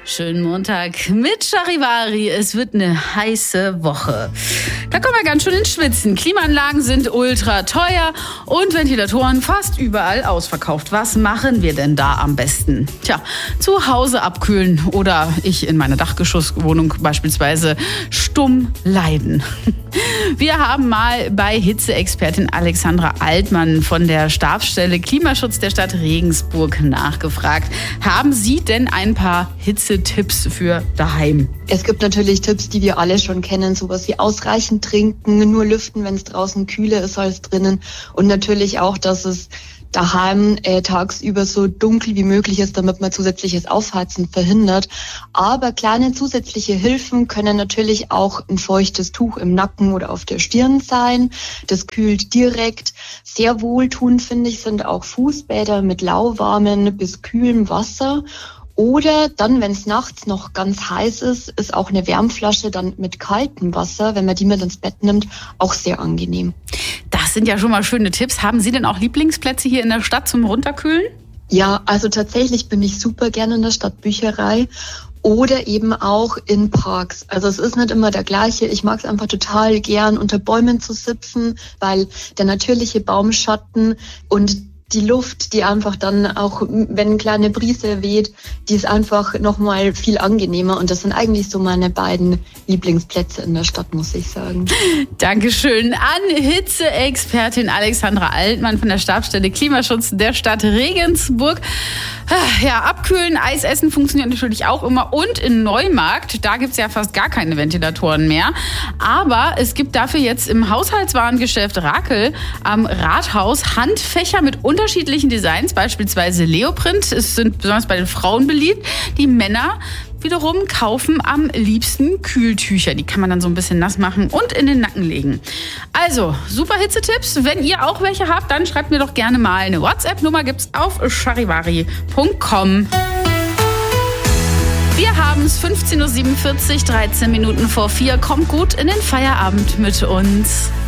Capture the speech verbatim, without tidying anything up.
Schönen Montag mit Charivari. Es wird eine heiße Woche. Da kommen wir ganz schön ins Schwitzen. Klimaanlagen sind ultra teuer und Ventilatoren fast überall ausverkauft. Was machen wir denn da am besten? Tja, zu Hause abkühlen oder ich in meiner Dachgeschosswohnung beispielsweise stumm leiden. Wir haben mal bei Hitzeexpertin Alexandra Altmann von der Stabsstelle Klimaschutz der Stadt Regensburg nachgefragt. Haben Sie denn ein paar Hitzetipps für daheim? Es gibt natürlich Tipps, die wir alle schon kennen, sowas wie ausreichend trinken, nur lüften, wenn es draußen kühler ist als drinnen und natürlich auch, dass es daheim äh, tagsüber so dunkel wie möglich ist, damit man zusätzliches Aufheizen verhindert. Aber kleine zusätzliche Hilfen können natürlich auch ein feuchtes Tuch im Nacken oder auf der Stirn sein. Das kühlt direkt. Sehr wohltuend, finde ich, sind auch Fußbäder mit lauwarmem bis kühlem Wasser. Oder dann, wenn es nachts noch ganz heiß ist, ist auch eine Wärmflasche dann mit kaltem Wasser, wenn man die mit ins Bett nimmt, auch sehr angenehm. Das sind ja schon mal schöne Tipps. Haben Sie denn auch Lieblingsplätze hier in der Stadt zum Runterkühlen? Ja, also tatsächlich bin ich super gerne in der Stadtbücherei oder eben auch in Parks. Also es ist nicht immer der gleiche. Ich mag es einfach total gern, unter Bäumen zu sitzen, weil der natürliche Baumschatten und die Luft, die einfach dann auch, wenn eine kleine Brise weht, die ist einfach nochmal viel angenehmer. Und das sind eigentlich so meine beiden Lieblingsplätze in der Stadt, muss ich sagen. Dankeschön an Hitzeexpertin Alexandra Altmann von der Stabsstelle Klimaschutz der Stadt Regensburg. Ja, abkühlen, Eis essen funktioniert natürlich auch immer. Und in Neumarkt, da gibt's ja fast gar keine Ventilatoren mehr. Aber es gibt dafür jetzt im Haushaltswarengeschäft Rakel am Rathaus Handfächer mit unterschiedlichen Designs, beispielsweise Leoprint. Es sind besonders bei den Frauen beliebt. Die Männer wiederum kaufen am liebsten Kühltücher. Die kann man dann so ein bisschen nass machen und in den Nacken legen. Also, super Hitzetipps. Wenn ihr auch welche habt, dann schreibt mir doch gerne mal. Eine WhatsApp-Nummer gibt's auf charivari punkt com. Wir haben es fünfzehn Uhr siebenundvierzig, dreizehn Minuten vor vier. Kommt gut in den Feierabend mit uns.